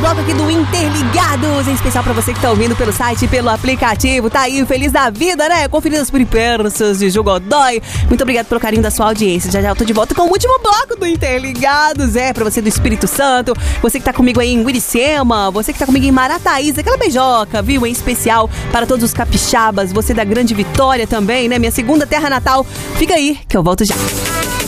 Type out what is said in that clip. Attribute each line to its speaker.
Speaker 1: bloco aqui do Interligados, em especial pra você que tá ouvindo pelo site e pelo aplicativo. Tá aí, feliz da vida, né? Conferindo as peripécias de João Godoy. Muito obrigado pelo carinho da sua audiência. Já já eu tô de volta com o último bloco do Interligados. Pra você do Espírito Santo, você que tá comigo aí em Uiricema, você que tá comigo em Marataízes, aquela beijoca, viu? Em especial para todos os capixabas, você da Grande Vitória também, né? Minha segunda terra natal. Fica aí, que eu volto já.